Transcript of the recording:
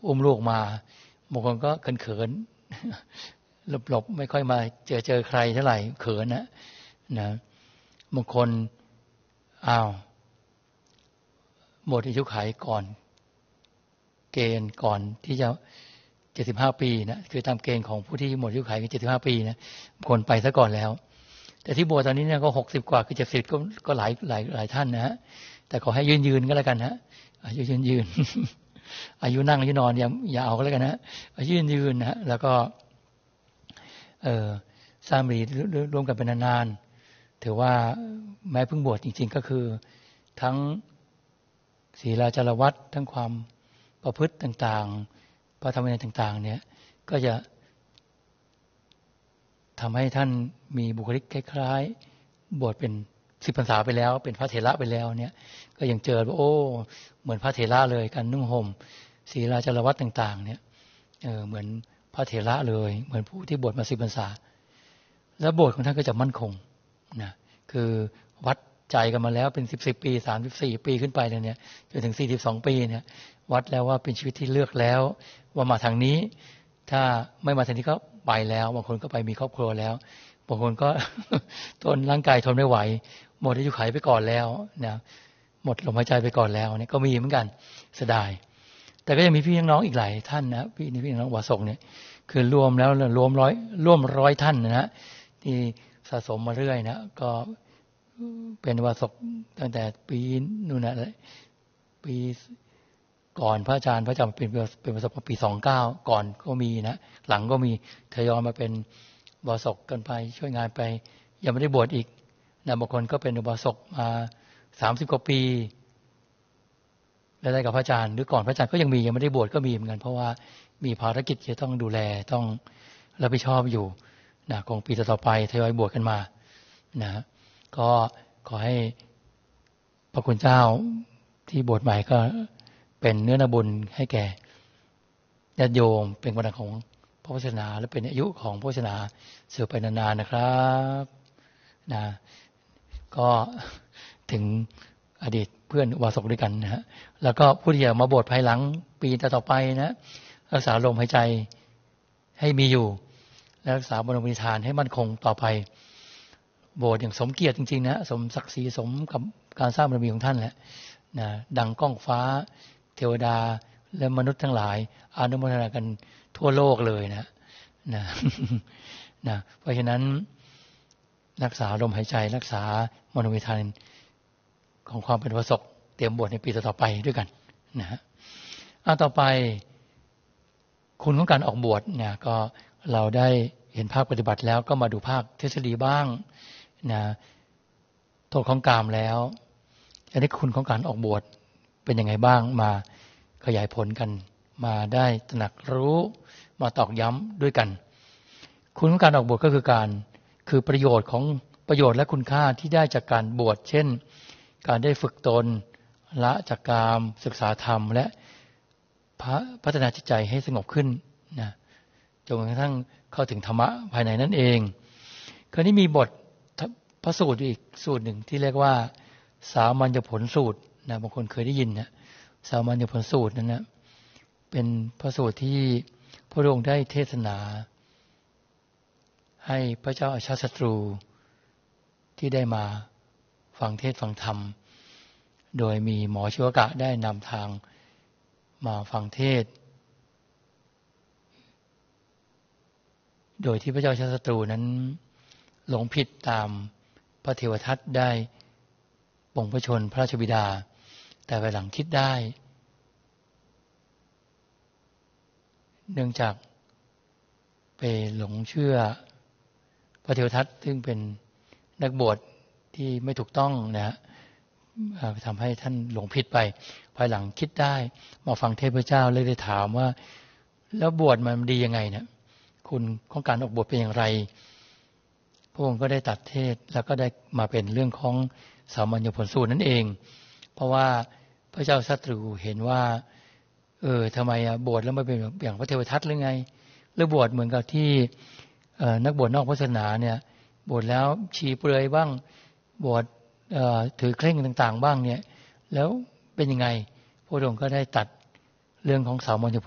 อุ้มลูกมาบางคนก็เขินๆหลบๆไม่ค่อยมาเจอใครเท่าไหร่เขินนะบางคนหมดอายุขัยก่อนเกณฑ์ก่อนที่จะ75 ปีนะคือตามเกณฑ์ของผู้ที่หมดอายุขัยคือ75 ปีนะคนไปซะก่อนแล้วแต่ที่บวชตอนนี้เนี่ยก็60 กว่าคือ70ก็หลายท่านนะฮะแต่ขอให้ยืนก็แล้วกันฮะอายุยืน อายุนั่งอายุนอนอย่าเอาก็แล้วกันนะอายุยืนนะแล้วก็สร้างมีร่วมกันเป็นนานๆถือว่าแม้เพิ่งบวชจริงๆก็คือทั้งศีลจารวัตรทั้งความประพฤติต่างๆพระธรรมวินัยต่างๆเนี่ยก็จะทำให้ท่านมีบุคลิกคล้ายๆบวชเป็น10 พรรษาไปแล้วเป็นพระเถระไปแล้วเนี่ยก็ยังเจอว่าโอ้เหมือนพระเถระเลยการนุ่งห่มศีลจารวัตรต่างๆเนี่ยเหมือนพระเถระเลยเหมือนผู้ที่บวชมา10 พรรษาแล้วโบสถ์ของท่านก็จะมั่นคงนะคือวัดใจกันมาแล้วเป็น10 ปี34 ปีขึ้นไปเนี่ยจนถึง42 ปีเนี่ยวัดแล้วว่าเป็นชีวิตที่เลือกแล้วว่ามาทางนี้ถ้าไม่มาทางนี้ก็ไปแล้วบางคนก็ไปมีครอบครัวแล้วบางคนก็ ทนร่างกายทนไม่ไหวหมดอายุขัยไปก่อนแล้วนะหมดลมหายใจไปก่อนแล้วเนี่ยก็มีเหมือนกันเสียดายแต่ก็ยังมีพี่น้องอีกหลายท่านนะพี่น้องวาสกเนี่ยคือรวมแล้วร่วม100ท่านนะฮะที่สะสมมาเรื่อยนะก็เป็นวาสกตั้งแต่ปีนู่นนะปีก่อนพระอาจารย์เป็นวาสกปี29ก่อนก็มีนะหลังก็มีทยอยมาเป็นวาสกกันไปช่วยงานไปยังไม่ได้บวชอีกนะบางคนก็เป็นวาสกมา30 กว่าปีได้กับพระอาจารย์หรือก่อนพระอาจารย์ก็ยังไม่ได้บวชก็มีเหมือนกันเพราะว่ามีภารกิจที่ต้องดูแลต้องรับผิดชอบอยู่นะคงปีต่อไปทยอยบวชกันมานะก็ขอให้พระคุณเจ้าที่บวชใหม่ก็เป็นเนื้อนาบุญให้แก่ญาติโยมเป็นกำลังของพระพุทธศาสนาและเป็นอายุของพระพุทธศาสนาสืบไปนานๆนะครับนะก็ถึงอดีตเพื่อนวาสกด้วยกันนะฮะแล้วก็ผู้ที่จะมาบวชภายหลังปีต่อไปนะรักษาลมหายใจให้มีอยู่และรักษาบรมีทานให้มั่นคงต่อไปโบสถ์อย่างสมเกียรติจริงๆนะสมศักดิ์ศรีสมกับการสร้างบารมีของท่านแหละนะดังก้องฟ้าเทวดาและมนุษย์ทั้งหลายอนุโมทนากันทั่วโลกเลยนะเพราะฉะนั้นรักษาลมหายใจรักษามโนวิธานของความเป็นวาสกเตรียมบวชในปีต่อไปด้วยกันนะฮะต่อไปคุณของการออกบวชเนี่ยก็เราได้เห็นภาคปฏิบัติแล้วก็มาดูภาคทฤษฎีบ้างนะโทษของกามแล้วอันนี้คุณของการออกบวชเป็นยังไงบ้างมาขยายผลกันมาได้ตระหนักรู้มาตอกย้ำด้วยกันคุณของการออกบวชก็คือประโยชน์และคุณค่าที่ได้จากการบวชเช่นการได้ฝึกตนละจากกามศึกษาธรรมและพัฒนาจิตใจให้สงบขึ้นนะจนกระทั่งเข้าถึงธรรมะภายในนั่นเองคราวนี้มีบทพระสูตรอีกสูตรหนึ่งที่เรียกว่าสามัญญผลสูตรนะบางคนเคยได้ยินนะสามัญญผลสูตรนั้นนะเป็นพระสูตรที่พระองค์ได้เทศนาให้พระเจ้าอาชาติศัตรูที่ได้มาฟังเทศน์ฟังธรรมโดยมีหมอชีวกะได้นำทางมาฟังเทศน์โดยที่พระเจ้าอาชาติศัตรูนั้นหลงผิดตามพระเทวทัตได้ปลงพระชนพระราชบิดาแต่ภายหลังคิดได้เนื่องจากไปหลงเชื่อพระเทวทัตซึ่งเป็นนักบวชที่ไม่ถูกต้องนะทำให้ท่านหลงผิดไปภายหลังคิดได้มาฟังเทศพระเจ้าเลยได้ถามว่าแล้วบวชมันดียังไงเนี่ยคุณของการออกบวชเป็นอย่างไรพระองค์ก็ได้ตัดเทศแล้วก็ได้มาเป็นเรื่องของสามัญญผลสูตรนั่นเองเพราะว่าพระเจ้าศัตรูเห็นว่าทำไมบวชแล้วไม่เป็นอย่างพระเทวทัตหรือไงหรือบวชเหมือนกับที่นักบวชนอกศาสนาเนี่ยบวชแล้วชีเปลือยบ้างบวชถือเคร่งต่างๆบ้างเนี่ยแล้วเป็นยังไงพระองค์ก็ได้ตัดเรื่องของสามัญญผ